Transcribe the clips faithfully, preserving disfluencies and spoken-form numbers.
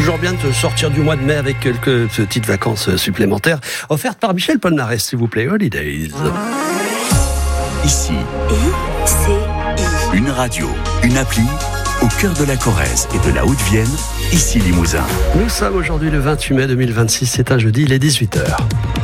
Toujours bien de sortir du mois de mai avec quelques petites vacances supplémentaires offertes par Michel Polnareff, s'il vous plaît. Holidays. Ici, I C I. une radio, une appli, au cœur de la Corrèze et de la Haute-Vienne, ici Limousin. Nous sommes aujourd'hui le vingt-huit mai deux mille vingt-six, c'est un jeudi, il est dix-huit heures.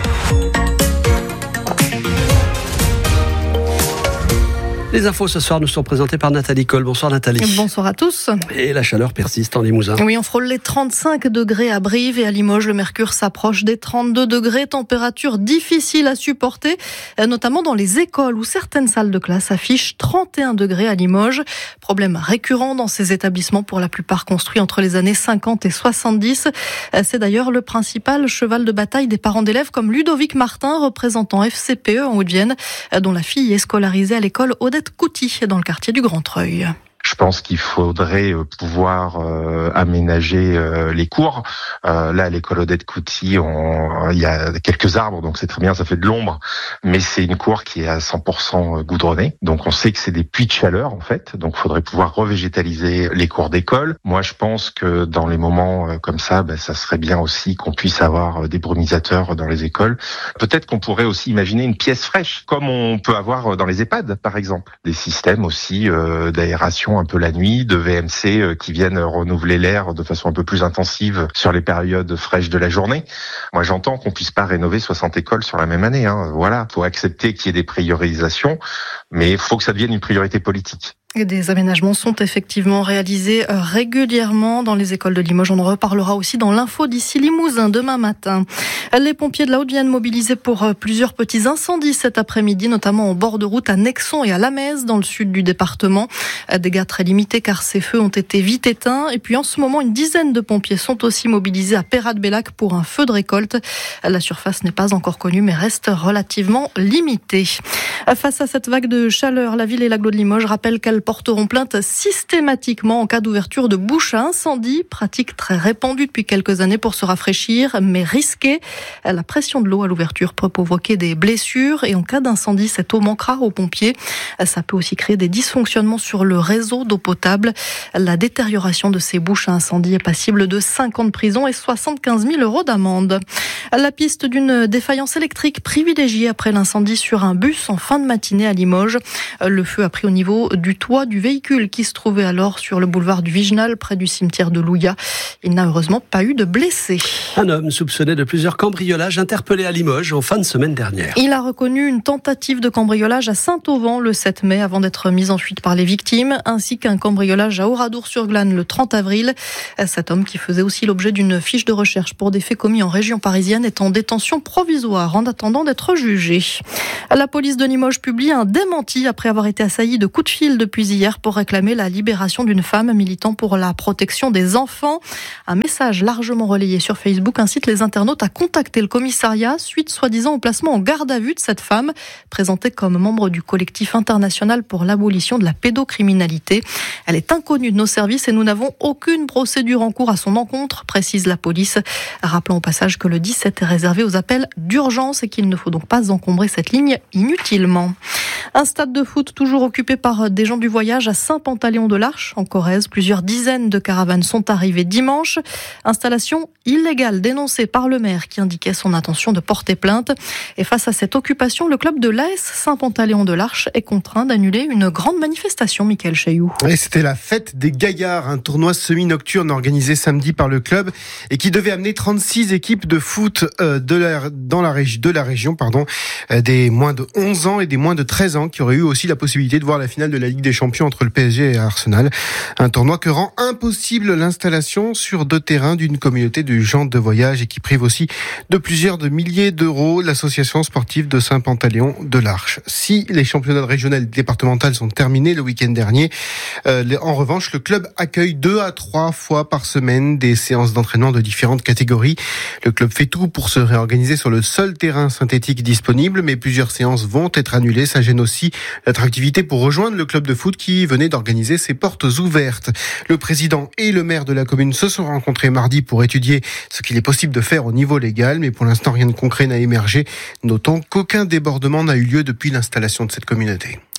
Les infos ce soir nous sont présentées par Nathalie Cole. Bonsoir Nathalie. Bonsoir à tous. Et la chaleur persiste en Limousin. Oui, on frôle les trente-cinq degrés à Brive et à Limoges. Le mercure s'approche des trente-deux degrés. Température difficile à supporter, notamment dans les écoles où certaines salles de classe affichent trente et un degrés à Limoges. Problème récurrent dans ces établissements, pour la plupart construits entre les années cinquante et soixante-dix. C'est d'ailleurs le principal cheval de bataille des parents d'élèves comme Ludovic Martin, représentant F C P E en Haute-Vienne, dont la fille est scolarisée à l'école Odette Couty dans le quartier du Grand Treuil. Je pense qu'il faudrait pouvoir euh, aménager euh, les cours. Euh, là, à l'école Odette Couty, on, il y a quelques arbres, donc c'est très bien, ça fait de l'ombre. Mais c'est une cour qui est à cent pour cent goudronnée. Donc on sait que c'est des puits de chaleur, en fait. Donc il faudrait pouvoir revégétaliser les cours d'école. Moi, je pense que dans les moments comme ça, ben, ça serait bien aussi qu'on puisse avoir des brumisateurs dans les écoles. Peut-être qu'on pourrait aussi imaginer une pièce fraîche, comme on peut avoir dans les EHPAD, par exemple. Des systèmes aussi euh, d'aération un peu la nuit, de V M C qui viennent renouveler l'air de façon un peu plus intensive sur les périodes fraîches de la journée. Moi, j'entends qu'on puisse pas rénover soixante écoles sur la même année. Hein. Voilà, faut accepter qu'il y ait des priorisations, mais il faut que ça devienne une priorité politique. Et des aménagements sont effectivement réalisés régulièrement dans les écoles de Limoges. On en reparlera aussi dans l'info d'ici Limousin demain matin. Les pompiers de la Haute-Vienne mobilisés pour plusieurs petits incendies cet après-midi, notamment en bord de route à Nexon et à Lamez, dans le sud du département. Dégâts très limités car ces feux ont été vite éteints. Et puis en ce moment, une dizaine de pompiers sont aussi mobilisés à Peyrade-Bellac pour un feu de récolte. La surface n'est pas encore connue mais reste relativement limitée. Face à cette vague de chaleur, la ville et l'agglo de Limoges rappellent qu'elles porteront plainte systématiquement en cas d'ouverture de bouches à incendie, pratique très répandue depuis quelques années pour se rafraîchir, mais risquée. La pression de l'eau à l'ouverture peut provoquer des blessures et en cas d'incendie, cette eau manquera aux pompiers. Ça peut aussi créer des dysfonctionnements sur le réseau d'eau potable. La détérioration de ces bouches à incendie est passible de cinq ans de prison et soixante-quinze mille euros d'amende. La piste d'une défaillance électrique privilégiée après l'incendie sur un bus en fin de matinée à Limoges. Le feu a pris au niveau du toit du véhicule qui se trouvait alors sur le boulevard du Viginal près du cimetière de Louillat. Il n'a heureusement pas eu de blessés. Un homme soupçonné de plusieurs cambriolages interpellé à Limoges en fin de semaine dernière. Il a reconnu une tentative de cambriolage à Saint-Auvent le sept mai avant d'être mis en fuite par les victimes, ainsi qu'un cambriolage à Oradour-sur-Glane le trente avril. Cet homme, qui faisait aussi l'objet d'une fiche de recherche pour des faits commis en région parisienne, est en détention provisoire en attendant d'être jugé. La police de Limoges publie un démenti après avoir été assaillie de coups de fil depuis hier pour réclamer la libération d'une femme militant pour la protection des enfants. Un message largement relayé sur Facebook incite les internautes à contacter le commissariat suite soi-disant au placement en garde à vue de cette femme, présentée comme membre du collectif international pour l'abolition de la pédocriminalité. Elle est inconnue de nos services et nous n'avons aucune procédure en cours à son encontre, précise la police. Rappelant au passage que le dix-sept est réservé aux appels d'urgence et qu'il ne faut donc pas encombrer cette ligne inutilement. Un stade de foot toujours occupé par des gens du voyage à Saint-Pantaléon-de-l'Arche, en Corrèze. Plusieurs dizaines de caravanes sont arrivées dimanche. Installation illégale dénoncée par le maire qui indiquait son intention de porter plainte. Et face à cette occupation, le club de l'A S Saint-Pantaléon-de-l'Arche est contraint d'annuler une grande manifestation, Mickaël Chailloux. Et c'était la fête des Gaillards, un tournoi semi-nocturne organisé samedi par le club et qui devait amener trente-six équipes de foot euh, de, la, dans la régi- de la région, pardon, euh, des moins de onze ans et des moins de treize ans qui auraient eu aussi la possibilité de voir la finale de la Ligue des Champions entre le P S G et Arsenal. Un tournoi que rend impossible l'installation sur deux terrains d'une communauté de gens de voyage et qui prive aussi de plusieurs de milliers d'euros l'association sportive de Saint-Pantaléon de l'Arche. Si les championnats régionaux et départementaux sont terminés le week-end dernier, euh, en revanche, le club accueille deux à trois fois par semaine des séances d'entraînement de différentes catégories. Le club fait tout pour se réorganiser sur le seul terrain synthétique disponible, mais plusieurs séances vont être annulées. Ça gêne aussi l'attractivité pour rejoindre le club de foot qui venait d'organiser ses portes ouvertes. Le président et le maire de la commune se sont rencontrés mardi pour étudier ce qu'il est possible de faire au niveau légal, mais pour l'instant rien de concret n'a émergé, notant qu'aucun débordement n'a eu lieu depuis l'installation de cette communauté.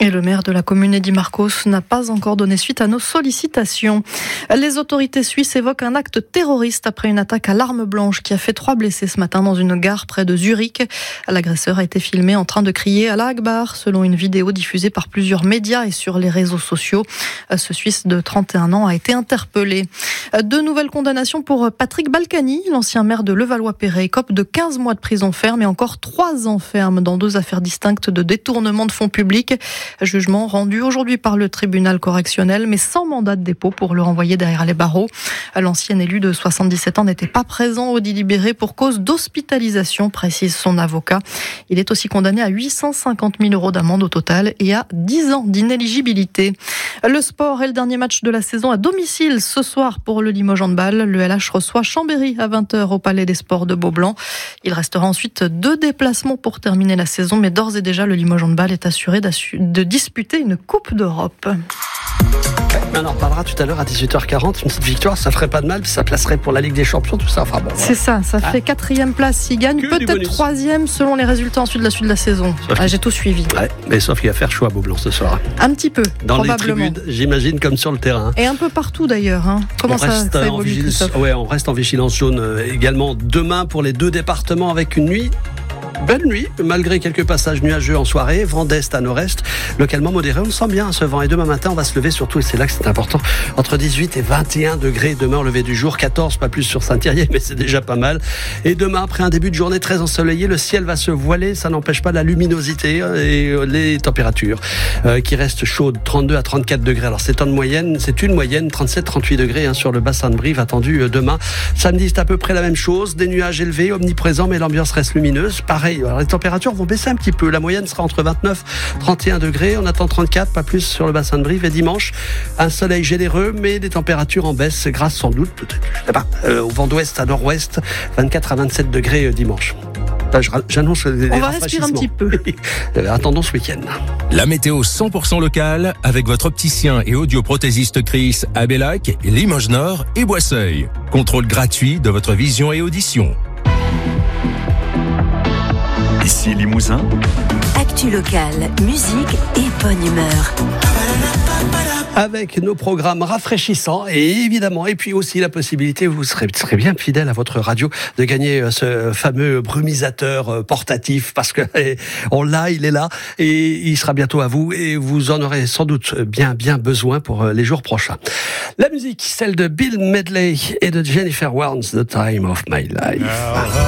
Et le maire de la commune, Eddy Marcos, n'a pas encore donné suite à nos sollicitations. Les autorités suisses évoquent un acte terroriste après une attaque à l'arme blanche qui a fait trois blessés ce matin dans une gare près de Zurich. L'agresseur a été filmé en train de crier Allah Akbar, selon une vidéo diffusée par plusieurs médias et sur les réseaux sociaux. Ce Suisse de trente et un ans a été interpellé. Deux nouvelles condamnations pour Patrick Balkany, l'ancien maire de Levallois-Perret, écope de quinze mois de prison ferme et encore trois ans ferme dans deux affaires distinctes de détournement de fonds publics. Jugement rendu aujourd'hui par le tribunal correctionnel, mais sans mandat de dépôt pour le renvoyer derrière les barreaux. L'ancien élu de soixante-dix-sept ans n'était pas présent au délibéré pour cause d'hospitalisation, précise son avocat. Il est aussi condamné à huit cent cinquante mille euros d'amende au total et à dix ans d'inéligibilité. Le sport est le dernier match de la saison à domicile ce soir pour le Limoges Handball. Le L H reçoit Chambéry à vingt heures au Palais des Sports de Beaublanc. Il restera ensuite deux déplacements pour terminer la saison, mais d'ores et déjà le Limoges Handball est assuré de disputer une Coupe d'Europe. On en reparlera tout à l'heure à dix-huit heures quarante. Une petite victoire, ça ferait pas de mal, puis ça placerait pour la Ligue des Champions, tout ça. Enfin bon, c'est ça, ça ah. fait quatrième place s'il gagne, que peut-être troisième selon les résultats ensuite de la suite de la saison. Ah, j'ai tout suivi. Ouais, mais sauf qu'il va faire chaud à Beaublanc ce soir. Un petit peu, dans probablement. Les tribunes, j'imagine, comme sur le terrain. Et un peu partout d'ailleurs. Hein. Comment on ça, reste ça en évolue, vigilance, ouais, on reste en vigilance jaune euh, également demain pour les deux départements avec une nuit. Belle nuit, malgré quelques passages nuageux en soirée, vent d'est à nord-est, localement modéré. On le sent bien ce vent. Et demain matin, on va se lever surtout, et c'est là que c'est important, entre dix-huit et vingt et un degrés. Demain, au lever du jour, quatorze, pas plus sur Saint-Thierry, mais c'est déjà pas mal. Et demain, après un début de journée très ensoleillé, le ciel va se voiler. Ça n'empêche pas la luminosité et les températures euh, qui restent chaudes, trente-deux à trente-quatre degrés. Alors c'est une moyenne, c'est une moyenne, trente-sept à trente-huit degrés hein, sur le bassin de Brive attendu euh, demain. Samedi, c'est à peu près la même chose. Des nuages élevés, omniprésents, mais l'ambiance reste lumineuse. Pareil, alors les températures vont baisser un petit peu. La moyenne sera entre vingt-neuf et trente et un degrés. On attend trente-quatre, pas plus sur le bassin de Brive. Et dimanche, un soleil généreux, mais des températures en baisse grâce sans doute, peut-être, je sais pas, euh, au vent d'ouest à nord-ouest, vingt-quatre à vingt-sept degrés euh, dimanche. Là, j'annonce des On va respirer un petit peu. Attendons ce week-end. La météo cent pour cent locale avec votre opticien et audioprothésiste Chris à Bellac, Limoges Nord et Boisseuil. Contrôle gratuit de votre vision et audition. Ici Limousin. Actu locale, musique et bonne humeur. Avec nos programmes rafraîchissants et évidemment, et puis aussi la possibilité, vous serez, serez bien fidèle à votre radio, de gagner ce fameux brumisateur portatif parce que eh, on l'a, il est là et il sera bientôt à vous et vous en aurez sans doute bien, bien besoin pour les jours prochains. La musique, celle de Bill Medley et de Jennifer Warnes, The Time of My Life.